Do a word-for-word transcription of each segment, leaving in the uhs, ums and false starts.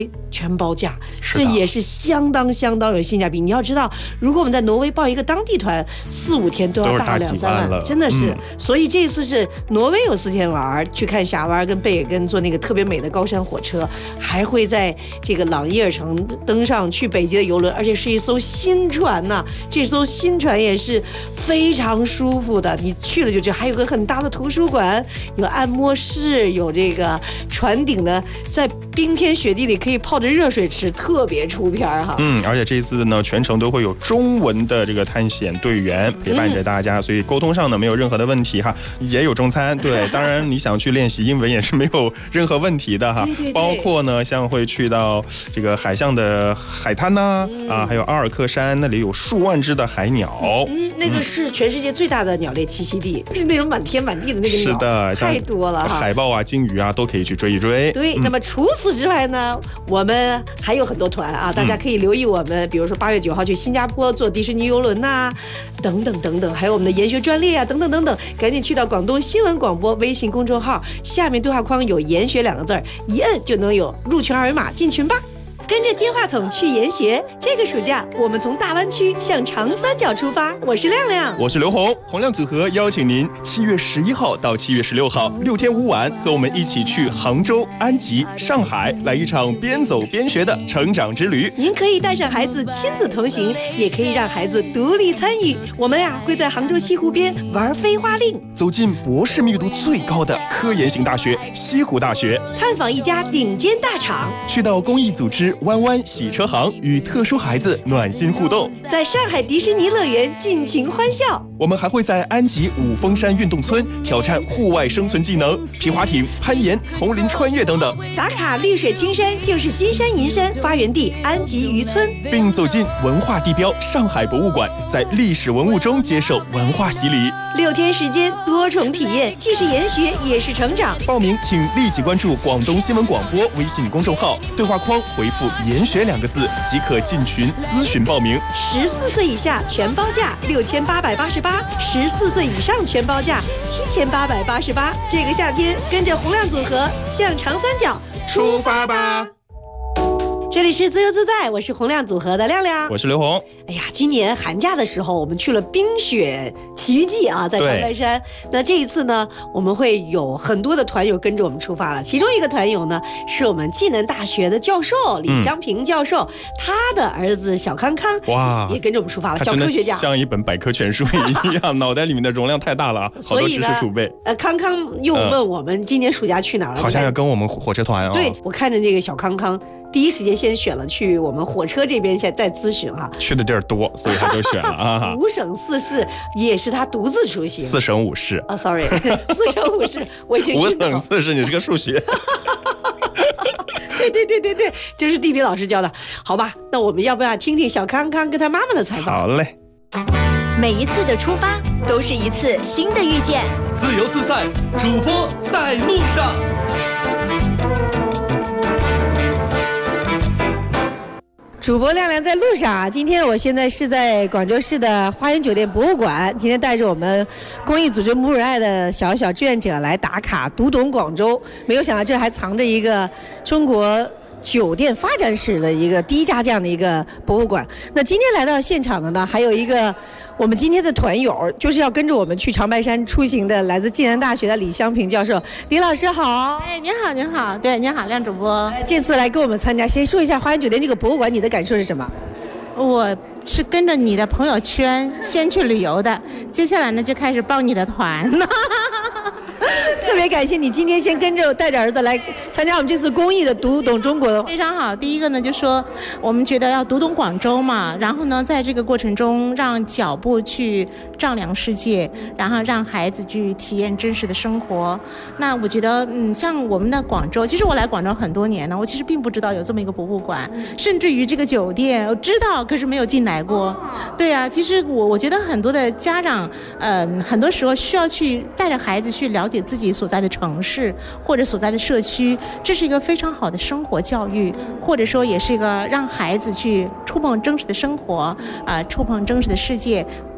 全包价，这也是相当相当有性价比。你要知道，如果我们在挪威报一个当地团，四五天都要大两三万，万真的是、嗯。所以这次是挪威有四天玩，去看峡湾跟贝尔根，坐那个特别美的高山火车，还会在这个朗伊尔城登上去北极的游轮，而且是一艘新船呐、啊。这艘新船也是非常舒服的，你去了就知道，还有个很大的图书馆，有按摩室，有这个船顶的，在冰天雪地里可以泡着热水吃，特别出片哈。 嗯，而且这一次呢，全程都会有中文的这个探险队员陪伴着大家，嗯、所以沟通上呢没有任何的问题哈。也有中餐，对，当然你想去练习英文也是没有任何问题的哈。 对对对， 包括呢，像会去到这个海象的海滩呐、啊，嗯、啊，还有阿尔克山那里有数万只的海鸟。 嗯，那个是全世界最大的鸟类栖息地，是那种满天满地的那个鸟， 是的， 太多了哈。 海豹啊、鲸鱼啊都可以去追一追。 对，嗯、那么除此之外呢，我们还有很多团啊，大家可以留意我们，比如说八月九号去新加坡坐迪士尼游轮呐，等等等等，还有我们的研学专列啊，等等等等，赶紧去到广东新闻广播微信公众号，下面对话框有研学两个字，一摁就能有入群二维码进群吧。跟着金话筒去研学，这个暑假我们从大湾区向长三角出发。我是亮亮， 我是刘红，洪亮组合邀请您七月十一号到七月十六号六天五晚，和我们一起去杭州、安吉、上海，来一场边走边学的成长之旅。 您可以带上孩子亲子同行，也可以让孩子独立参与。我们呀、啊、会在杭州西湖边玩飞花令， 走进博士密度最高的科研型大学西湖大学， 探访一家顶尖大厂， 去到公益组织弯弯洗车行，与特殊孩子暖心互动， 在上海迪士尼乐园尽情欢笑。 我们还会在安吉五峰山运动村挑战户外生存技能，皮划艇、攀岩、丛林穿越等等。 打卡绿水青山，就是金山银山发源地安吉渔村， 并走进文化地标上海博物馆，在历史文物中接受文化洗礼。 六天时间，多重体验，既是研学也是成长。 报名请立即关注广东新闻广播微信公众号，对话框回复研学两个字即可进群咨询报名。 十四岁以下全包价六千八百八十八，十四岁以上全包价七千八百八十八。这个夏天，跟着洪亮组合向长三角出发吧！这里是自由自在，我是洪亮组合的亮亮， 我是刘红。 哎呀，今年寒假的时候，我们去了冰雪奇遇记啊，在长白山。那这一次呢，我们会有很多的团友跟着我们出发了。其中一个团友呢，是我们暨南大学的教授李香平教授，嗯、他的儿子小康康哇，也跟着我们出发了，小科学家， 像一本百科全书一样，脑袋里面的容量太大了啊，好多知识储备。 呃，康康又问我们今年暑假去哪儿了， 好像要跟我们火车团啊、哦。 对，我看着这个小康康。第一时间先选了去我们火车这边，现在再咨询哈。 去的地儿多，所以他就选了啊。 五省四市也是他独自出行。 四省五市啊、oh, ，sorry， 四省五市我已经。 五省四市，你是个数学。 对对对对对，这是地理老师教的，好吧？那我们要不要听听小康康跟他妈妈的采访？ 好嘞。 每一次的出发都是一次新的遇见。 自由自在，主播在路上。 主播亮亮在路上啊！今天我现在是在广州市的花园酒店博物馆，今天带着我们公益组织母乳爱的小小志愿者来打卡读懂广州。没有想到这还藏着一个中国酒店发展史的一个第一家这样的一个博物馆。那今天来到现场的呢，还有一个我们今天的团友，就是要跟着我们去长白山出行的，来自暨南大学的李香平教授。李老师好。 哎，您好，您好，对，您好，亮主播。 这次来跟我们参加，先说一下花园酒店这个博物馆，你的感受是什么？ 我是跟着你的朋友圈先去旅游的，接下来呢就开始报你的团。 特别感谢你今天先跟着带着儿子来参加我们这次公益的读懂中国。 非常好。第一个呢就说我们觉得要读懂广州嘛，然后呢在这个过程中让脚步去丈量世界，然后让孩子去体验真实的生活。那我觉得嗯，像我们的广州，其实我来广州很多年了，我其实并不知道有这么一个博物馆，甚至于这个酒店我知道，可是没有进来过。对啊，其实我我觉得很多的家长呃很多时候需要去带着孩子去了解自己所在的城市或者所在的社区，这是一个非常好的生活教育，或者说也是一个让孩子去触碰真实的生活啊、呃，触碰真实的世界，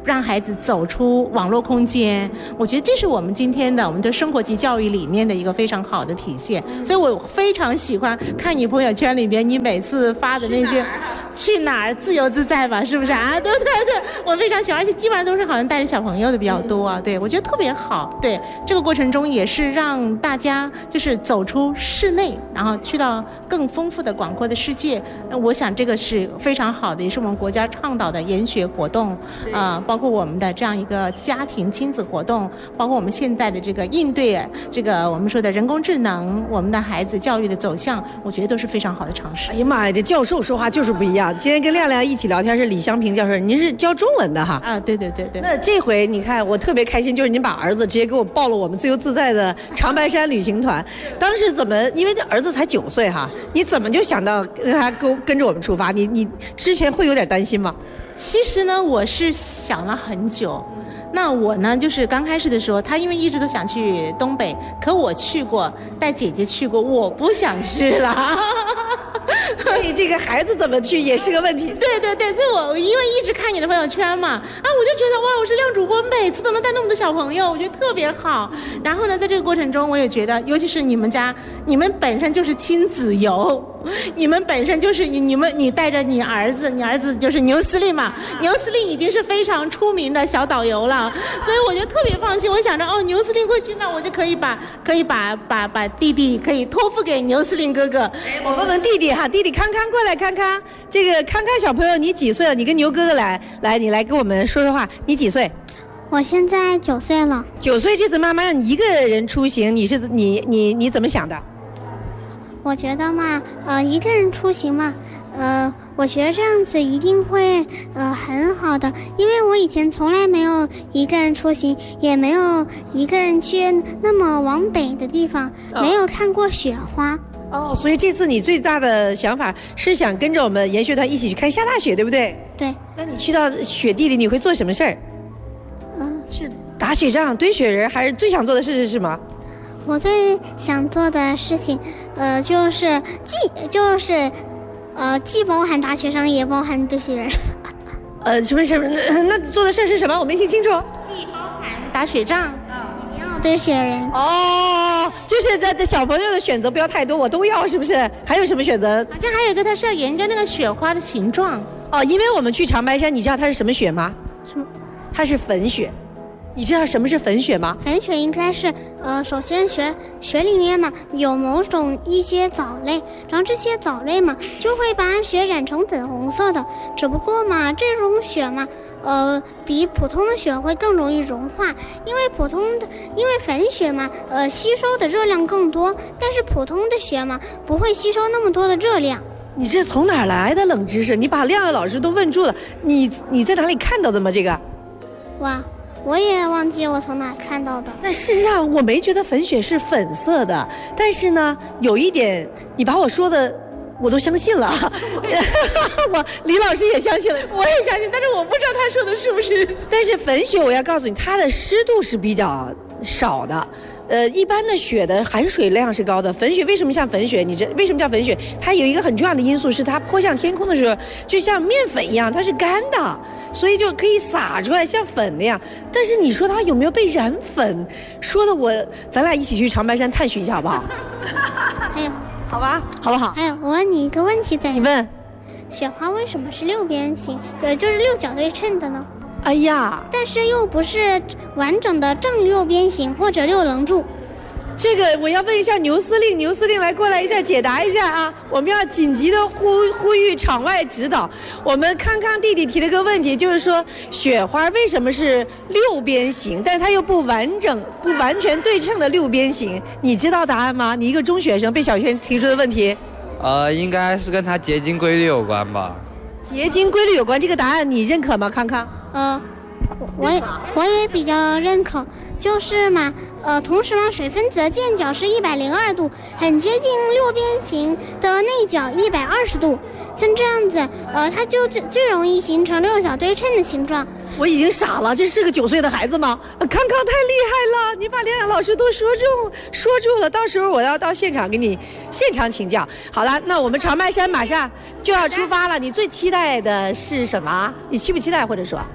让孩子走出网络空间。我觉得这是我们今天的我们的生活及教育理念的一个非常好的体现。所以我非常喜欢看你朋友圈里边你每次发的那些去哪儿自由自在吧，是不是啊？对对对，我非常喜欢，而且基本上都是好像带着小朋友的比较多啊。对，我觉得特别好。对，这个过程中也是让大家就是走出室内，然后去到更丰富的广阔的世界。我想这个是非常好的，也是我们国家倡导的研学活动啊、呃，包括我们的这样一个家庭亲子活动，包括我们现在的这个应对这个我们说的人工智能，我们的孩子教育的走向，我觉得都是非常好的尝试。 哎呀妈呀，这教授说话就是不一样。今天跟亮亮一起聊天是李香平教授，您是教中文的哈？ 啊，对对对对。 那这回你看我特别开心，就是您把儿子直接给我报了我们自由自在的长白山旅行团。当时怎么，因为这儿子才九岁哈，你怎么就想到让他跟跟着我们出发？你你之前会有点担心吗？ 其实呢，我是想了很久。那我呢，就是刚开始的时候，他因为一直都想去东北，可我去过，带姐姐去过，我不想去了。 所以这个孩子怎么去也是个问题。 对对对，所以我因为一直看你的朋友圈嘛，啊，我就觉得哇，我是亮主播，每次都能带那么多小朋友，我觉得特别好。然后呢，在这个过程中，我也觉得，尤其是你们家，你们本身就是亲子游。你们本身就是你你们你带着你儿子，你儿子就是牛司令嘛，牛司令已经是非常出名的小导游了，所以我就特别放心。我想着哦，牛司令会去，那我就可以把可以把把把弟弟可以托付给牛司令哥哥。 我问问弟弟哈，弟弟康康过来，康康，这个康康小朋友你几岁了？你跟牛哥哥来来，你来跟我们说说话，你几岁？ 我现在九岁了。 九岁，这次妈妈让你一个人出行，你是你你你怎么想的？ 我觉得嘛，呃，一个人出行嘛，呃，我觉得这样子一定会呃很好的，因为我以前从来没有一个人出行，也没有一个人去那么往北的地方，哦、没有看过雪花。 哦，所以这次你最大的想法是想跟着我们研学团一起去看下大雪，对不对？ 对。 那你去到雪地里，你会做什么事儿？嗯，是打雪仗、堆雪人，还是最想做的事是什么？ 我最想做的事情，呃，就是既就是，呃，既包含打雪仗，也包含堆雪人。 呃，什么什么？那, 那做的事是什么？我没听清楚。 既包含打雪仗， 也要堆雪人。 哦，就是在的小朋友的选择不要太多，我都要，是不是？还有什么选择？ 好像还有一个，他是要研究那个雪花的形状。 哦，因为我们去长白山，你知道它是什么雪吗？ 什么？ 它是粉雪。你知道什么是粉雪吗？ 粉雪应该是，呃，首先雪雪里面嘛有某种一些藻类，然后这些藻类嘛就会把雪染成粉红色的。只不过嘛，这种雪嘛，呃，比普通的雪会更容易融化，因为普通的，因为粉雪嘛，呃，吸收的热量更多，但是普通的雪嘛不会吸收那么多的热量。 你这从哪儿来的冷知识？你把亮亮老师都问住了，你你在哪里看到的吗？这个？ 哇。我也忘记我从哪看到的。 但事实上我没觉得粉雪是粉色的，但是呢有一点你把我说的我都相信了。我李老师也相信了， 我也相信，但是我不知道他说的是不是。 但是粉雪我要告诉你，它的湿度是比较少的。呃，一般的雪的含水量是高的，粉雪为什么像粉雪？你知为什么叫粉雪？它有一个很重要的因素是它泼向天空的时候，就像面粉一样，它是干的，所以就可以撒出来像粉那样。但是你说它有没有被染粉？说的我，咱俩一起去长白山探寻一下好不好？ 还有， 好吧，好不好？ 还有，我问你一个问题，在你问， 雪花为什么是六边形，呃，就是六角对称的呢？ 哎呀， 但是又不是完整的正六边形或者六棱柱。 这个我要问一下牛司令，牛司令来过来一下解答一下啊！我们要紧急的呼呼吁场外指导。我们康康弟弟提了个问题，就是说雪花为什么是六边形，但是它又不完整、不完全对称的六边形？你知道答案吗？你一个中学生被小学提出的问题。 呃，应该是跟它结晶规律有关吧。 结晶规律有关，这个答案你认可吗，康康？ 呃，我也我也比较认可，就是嘛，呃，同时呢，水分子的间角是一百零二度，很接近六边形的内角一百二十度，像这样子，呃，它就最最容易形成六角对称的形状。 我已经傻了，这是个九岁的孩子吗？康康太厉害了，你把亮亮老师都说中说住了，到时候我要到现场给你现场请教。好了，那我们长白山马上就要出发了，你最期待的是什么？你期不期待？或者说，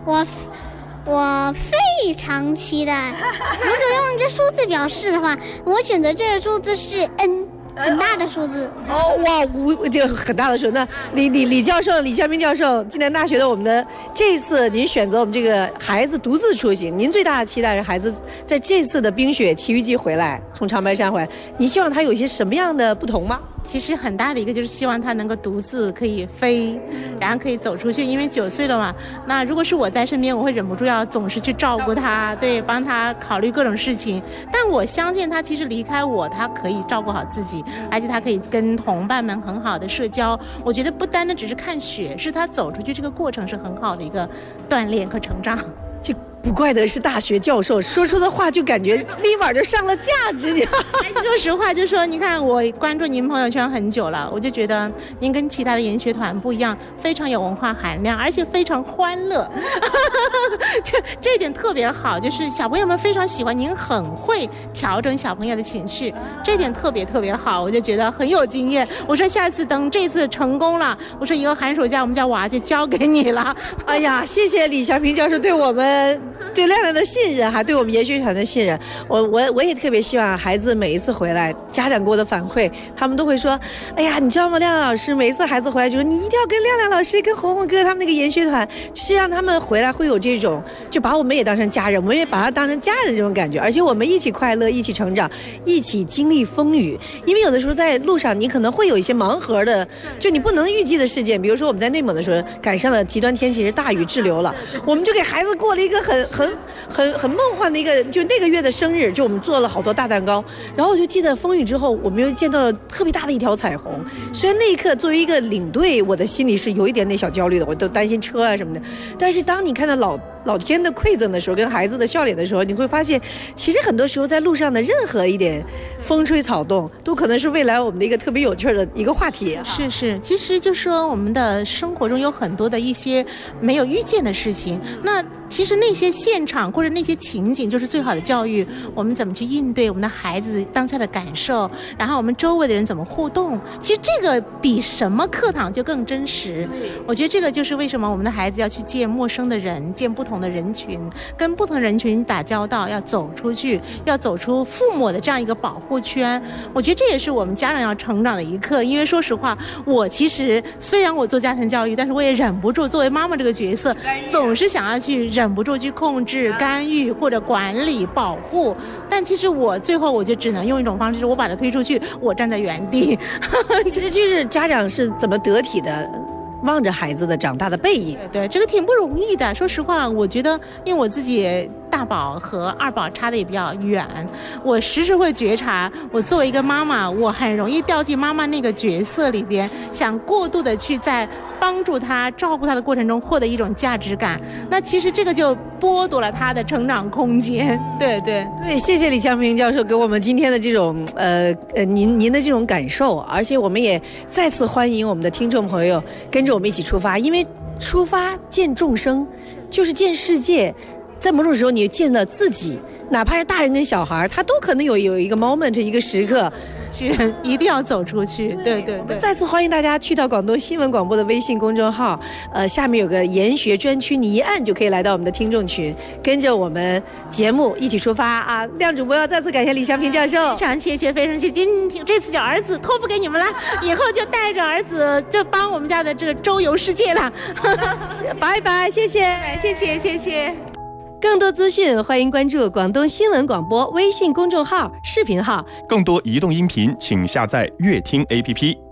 我我非常期待。如果用一个数字表示的话，我选择这个数字是 N。很大的数字哦，哇，无这个很大的数。那李李李教授、李孝明教授，暨南大学的我们的这一次，您选择我们这个孩子独自出行，您最大的期待是孩子在这次的冰雪奇遇记回来，从长白山回来，你希望他有一些什么样的不同吗？ 其实很大的一个就是希望他能够独自可以飞，然后可以走出去，因为九岁了嘛。那如果是我在身边，我会忍不住要总是去照顾他，对，帮他考虑各种事情。但我相信他其实离开我，他可以照顾好自己，而且他可以跟同伴们很好的社交。我觉得不单单只是看雪，是他走出去这个过程是很好的一个锻炼和成长。 就不怪得是大学教授，说出的话就感觉立马就上了价值。 说实话，就说你看我关注您朋友圈很久了，我就觉得您跟其他的研学团不一样，非常有文化含量，而且非常欢乐。这这一点特别好，就是小朋友们非常喜欢您，很会调整小朋友的情绪，这一点特别特别好，我就觉得很有经验。我说下次等这次成功了，我说以后寒暑假我们家娃就交给你了。 哎呀，谢谢李祥平教授对我们。对亮亮的信任，还对我们研学团的信任，我我我也特别希望孩子每一次回来，家长给我的反馈，他们都会说，哎呀，你知道吗？亮亮老师每一次孩子回来就说，你一定要跟亮亮老师、跟红红哥他们那个研学团，就是让他们回来会有这种，就把我们也当成家人，我们也把他当成家人这种感觉，而且我们一起快乐，一起成长，一起经历风雨。因为有的时候在路上，你可能会有一些盲盒的，就你不能预计的事件，比如说我们在内蒙的时候赶上了极端天气，是大雨滞留了，我们就给孩子过了一个很很很很梦幻的一个，就那个月的生日，就我们做了好多大蛋糕，然后我就记得风雨之后，我们又见到了特别大的一条彩虹。虽然那一刻作为一个领队，我的心里是有一点点小焦虑的，我都担心车啊什么的。但是当你看到老老天的馈赠的时候，跟孩子的笑脸的时候，你会发现，其实很多时候在路上的任何一点风吹草动，都可能是未来我们的一个特别有趣的一个话题。 是是，其实就说我们的生活中有很多的一些没有预见的事情，那其实那些现场或者那些情景就是最好的教育，我们怎么去应对我们的孩子当下的感受，然后我们周围的人怎么互动，其实这个比什么课堂就更真实。我觉得这个就是为什么我们的孩子要去见陌生的人，见不同的人群，跟不同人群打交道，要走出去，要走出父母的这样一个保护圈。我觉得这也是我们家长要成长的一课。因为说实话，我其实虽然我做家庭教育，但是我也忍不住作为妈妈这个角色，总是想要去忍不住去控制、干预或者管理、保护。但其实我最后我就只能用一种方式，我把它推出去，我站在原地。 其实就是家长是怎么得体的望着孩子的长大的背影。 对对，这个挺不容易的。说实话，我觉得因为我自己大宝和二宝差的也比较远，我时时会觉察，我作为一个妈妈，我很容易掉进妈妈那个角色里边，想过度的去在帮助他、照顾他的过程中获得一种价值感。那其实这个就剥夺了他的成长空间。对对对，谢谢李祥平教授给我们今天的这种呃呃您您的这种感受，而且我们也再次欢迎我们的听众朋友跟着我们一起出发，因为出发见众生就是见世界。在某种时候你见了自己，哪怕是大人跟小孩，他都可能有有一个 moment 一个时刻去一定要走出去。对对对， 再次欢迎大家去到广东新闻广播的微信公众号，呃，下面有个研学专区，你一按就可以来到我们的听众群，跟着我们节目一起出发啊！亮主播要再次感谢李祥平教授， 非常谢谢，非常谢谢。今天这次叫儿子托付给你们了，以后就带着儿子就帮我们家的这个周游世界了。 拜拜，谢谢， 谢谢，谢谢。 更多资讯，欢迎关注广东新闻广播微信公众号、视频号。 更多移动音频，请下载乐听 A P P。